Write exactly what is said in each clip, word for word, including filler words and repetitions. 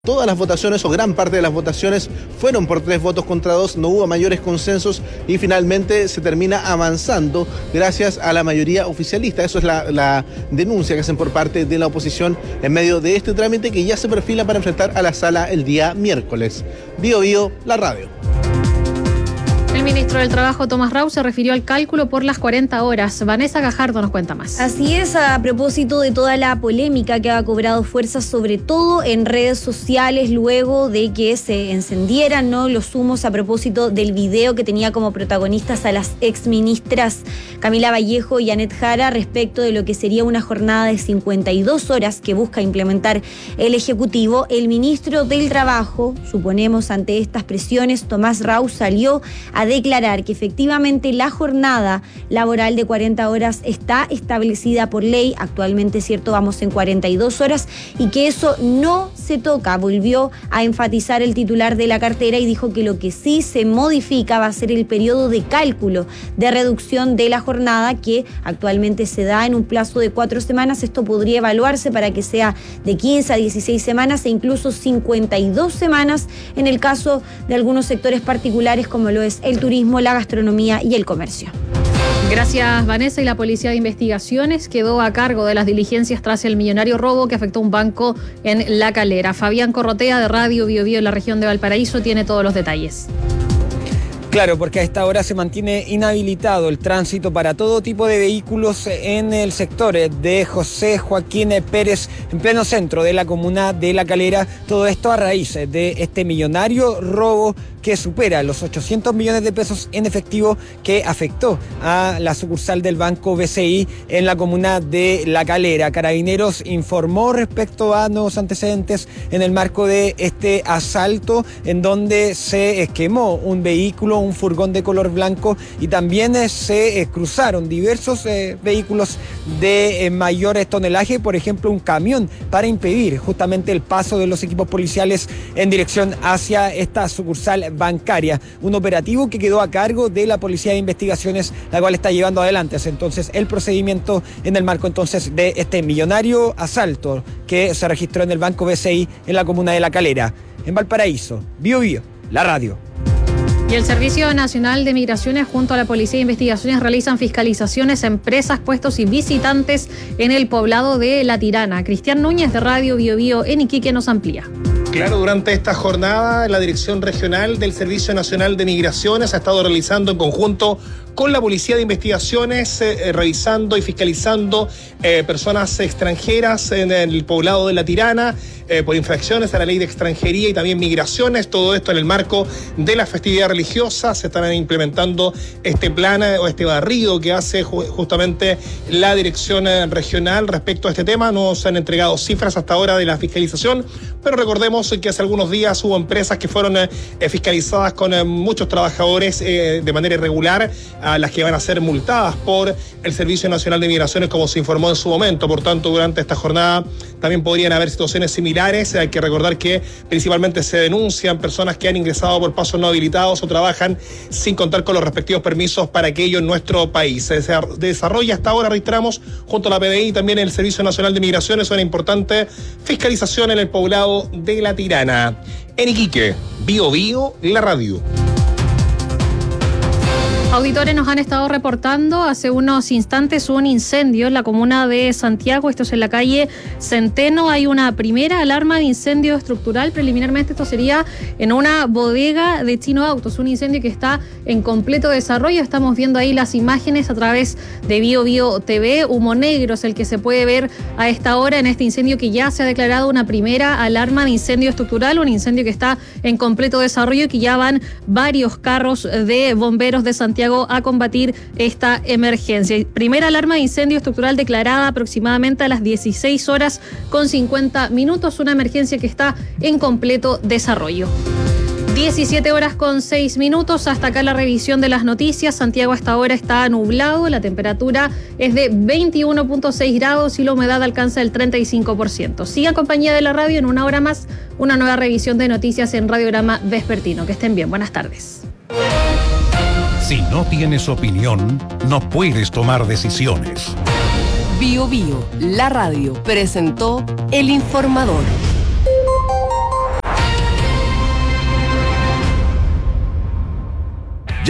Todas las votaciones o gran parte de las votaciones fueron por tres votos contra dos, no hubo mayores consensos y finalmente se termina avanzando gracias a la mayoría oficialista. Eso es la, la denuncia que hacen por parte de la oposición en medio de este trámite que ya se perfila para enfrentar a la sala el día miércoles. Bio Bio, la radio. El ministro del Trabajo, Tomás Rau, se refirió al cálculo por las cuarenta horas. Vanessa Gajardo nos cuenta más. Así es, a propósito de toda la polémica que ha cobrado fuerza, sobre todo en redes sociales, luego de que se encendieran, ¿no?, los humos a propósito del video que tenía como protagonistas a las exministras Camila Vallejo y Annette Jara respecto de lo que sería una jornada de cincuenta y dos horas que busca implementar el Ejecutivo. El ministro del Trabajo, suponemos ante estas presiones, Tomás Rau, salió a declarar que efectivamente la jornada laboral de cuarenta horas está establecida por ley. Actualmente, cierto, vamos en cuarenta y dos horas y que eso no se toca. Volvió a enfatizar el titular de la cartera y dijo que lo que sí se modifica va a ser el periodo de cálculo de reducción de la jornada, que actualmente se da en un plazo de cuatro semanas. Esto podría evaluarse para que sea de quince a dieciséis semanas e incluso cincuenta y dos semanas en el caso de algunos sectores particulares como lo es el turismo, la gastronomía y el comercio. Gracias, Vanessa. Y la Policía de Investigaciones quedó a cargo de las diligencias tras el millonario robo que afectó un banco en La Calera. Fabián Corrotea, de Radio Bio Bio en la región de Valparaíso, tiene todos los detalles. Claro, porque a esta hora se mantiene inhabilitado el tránsito para todo tipo de vehículos en el sector de José Joaquín Pérez, en pleno centro de la comuna de La Calera. Todo esto a raíz de este millonario robo que supera los ochocientos millones de pesos en efectivo que afectó a la sucursal del Banco B C I en la comuna de La Calera. Carabineros informó respecto a nuevos antecedentes en el marco de este asalto, en donde se quemó un vehículo, un furgón de color blanco, y también se cruzaron diversos eh, vehículos de eh, mayor tonelaje, por ejemplo un camión, para impedir justamente el paso de los equipos policiales en dirección hacia esta sucursal bancaria. Un operativo que quedó a cargo de la Policía de Investigaciones, la cual está llevando adelante entonces el procedimiento en el marco entonces de este millonario asalto que se registró en el Banco B C I en la comuna de La Calera. En Valparaíso, Bio Bio, la radio. Y el Servicio Nacional de Migraciones junto a la Policía de Investigaciones realizan fiscalizaciones a empresas, puestos y visitantes en el poblado de La Tirana. Cristian Núñez, de Radio Bio Bio en Iquique, nos amplía. Claro, durante esta jornada la Dirección Regional del Servicio Nacional de Migraciones ha estado realizando en conjunto con la Policía de Investigaciones, eh, revisando y fiscalizando eh, personas extranjeras en el poblado de La Tirana eh, por infracciones a la ley de extranjería y también migraciones. Todo esto en el marco de la festividad religiosa. Se están implementando este plan eh, o este barrido que hace ju- justamente la Dirección eh, Regional respecto a este tema. No se han entregado cifras hasta ahora de la fiscalización, pero recordemos que hace algunos días hubo empresas que fueron eh, fiscalizadas con eh, muchos trabajadores eh, de manera irregular, a las que van a ser multadas por el Servicio Nacional de Migraciones, como se informó en su momento. Por tanto, durante esta jornada también podrían haber situaciones similares. Hay que recordar que principalmente se denuncian personas que han ingresado por pasos no habilitados o trabajan sin contar con los respectivos permisos para aquello en nuestro país. Se desarrolla hasta ahora, registramos, junto a la P D I y también el Servicio Nacional de Migraciones, una importante fiscalización en el poblado de La Tirana. En Iquique, Bio Bio, la radio. Auditores nos han estado reportando hace unos instantes un incendio en la comuna de Santiago. Esto es en la calle Centeno. Hay una primera alarma de incendio estructural. Preliminarmente esto sería en una bodega de Chino Autos, un incendio que está en completo desarrollo. Estamos viendo ahí las imágenes a través de Bio Bio T V. Humo negro es el que se puede ver a esta hora en este incendio, que ya se ha declarado una primera alarma de incendio estructural, un incendio que está en completo desarrollo y que ya van varios carros de bomberos de Santiago a combatir esta emergencia. Primera alarma de incendio estructural declarada aproximadamente a las dieciséis horas con cincuenta minutos, una emergencia que está en completo desarrollo. diecisiete horas con seis minutos, hasta acá la revisión de las noticias. Santiago hasta ahora está nublado, la temperatura es de veintiuno punto seis grados y la humedad alcanza el treinta y cinco por ciento. Siga en compañía de la radio, en una hora más, una nueva revisión de noticias en Radiograma Vespertino. Que estén bien, buenas tardes. Si no tienes opinión, no puedes tomar decisiones. Bio Bio, la radio, presentó El Informador.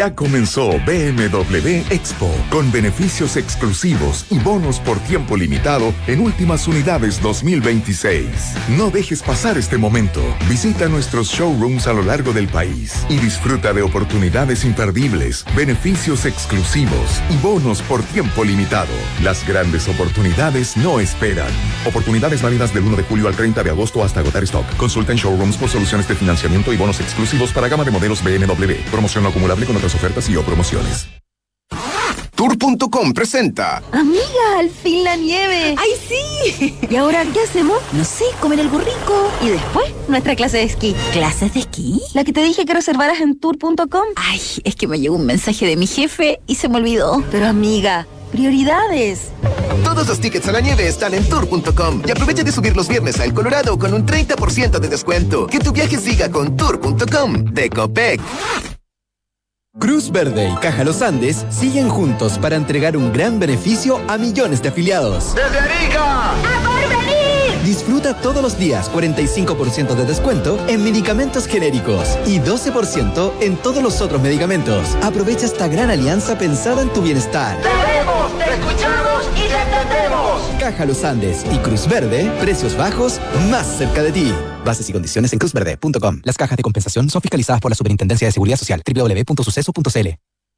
Ya comenzó B M W Expo, con beneficios exclusivos y bonos por tiempo limitado en últimas unidades dos mil veintiséis. No dejes pasar este momento. Visita nuestros showrooms a lo largo del país y disfruta de oportunidades imperdibles, beneficios exclusivos y bonos por tiempo limitado. Las grandes oportunidades no esperan. Oportunidades válidas del uno de julio al treinta de agosto hasta agotar stock. Consulta en showrooms por soluciones de financiamiento y bonos exclusivos para gama de modelos B M W. Promoción no acumulable con otras ofertas y o promociones. Tour punto com presenta. Amiga, al fin la nieve. ¡Ay, sí! ¿Y ahora qué hacemos? No sé, comer algo rico. Y después, nuestra clase de esquí. ¿Clases de esquí? La que te dije que reservaras en tour punto com. Ay, es que me llegó un mensaje de mi jefe y se me olvidó. Pero amiga, prioridades. Todos los tickets a la nieve están en tour punto com y aprovecha de subir los viernes a El Colorado con un treinta por ciento de descuento. Que tu viaje siga con tour punto com de Copec. Cruz Verde y Caja Los Andes siguen juntos para entregar un gran beneficio a millones de afiliados. ¡Desde Arica! ¡A Porvenir! Disfruta todos los días cuarenta y cinco por ciento de descuento en medicamentos genéricos y doce por ciento en todos los otros medicamentos. Aprovecha esta gran alianza pensada en tu bienestar. ¡Te vemos, te escuchamos y te entendemos! Caja Los Andes y Cruz Verde, precios bajos más cerca de ti. Bases y condiciones en cruz verde punto com. Las cajas de compensación son fiscalizadas por la Superintendencia de Seguridad Social. doble u doble u doble u punto suceso punto c l.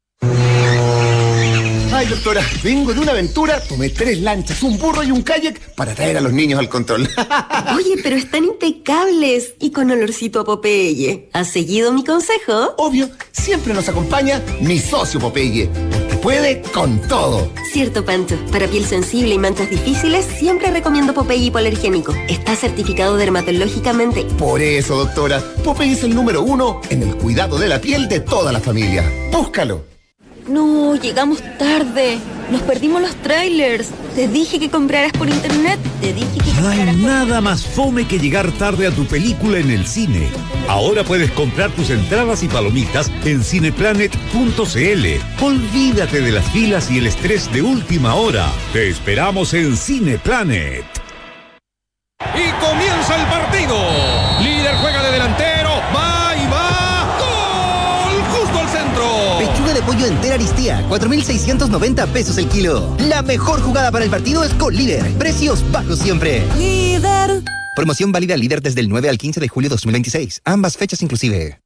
Ay, doctora, vengo de una aventura. Tomé tres lanchas, un burro y un kayak para traer a los niños al control. Oye, pero están impecables y con olorcito a Popeye. ¿Has seguido mi consejo? Obvio, siempre nos acompaña mi socio Popeye, porque puede con todo. Cierto, Pancho. Para piel sensible y manchas difíciles, siempre recomiendo Popeye hipoalergénico. Está certificado dermatológicamente. Por eso, doctora, Popeye es el número uno en el cuidado de la piel de toda la familia. Búscalo. No, llegamos tarde. Nos perdimos los trailers. Te dije que compraras por internet. Te dije que No hay compraras por... nada más fome que llegar tarde a tu película en el cine. Ahora puedes comprar tus entradas y palomitas en cineplanet punto c l. Olvídate de las filas y el estrés de última hora. Te esperamos en Cineplanet. Y comienza el partido. Líder juega de delantero. Va y va. ¡Gol! Justo al centro. Pechuga de pollo entera Aristía, cuatro mil seiscientos noventa pesos el kilo. La mejor jugada para el partido es con Líder. Precios bajos siempre. Líder. Promoción válida Líder desde el nueve al quince de julio de dos mil veintiséis. Ambas fechas inclusive.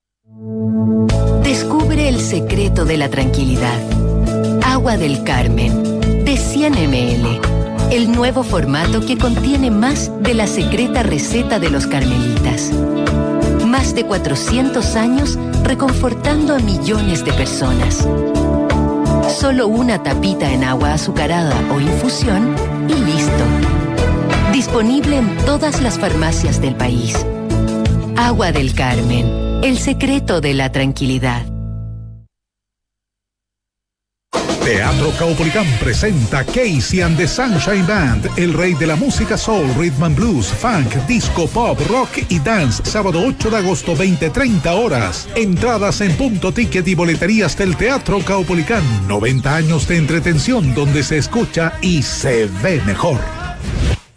Descubre el secreto de la tranquilidad. Agua del Carmen, de cien mililitros. El nuevo formato que contiene más de la secreta receta de los carmelitas. Más de cuatrocientos años reconfortando a millones de personas. Solo una tapita en agua azucarada o infusión y listo. Disponible en todas las farmacias del país. Agua del Carmen, el secreto de la tranquilidad. Teatro Caupolicán presenta Casey and the Sunshine Band, el rey de la música soul, rhythm and blues, funk, disco, pop, rock y dance, sábado ocho de agosto, veinte treinta horas. Entradas en punto ticket y boleterías del Teatro Caupolicán. noventa años de entretención donde se escucha y se ve mejor.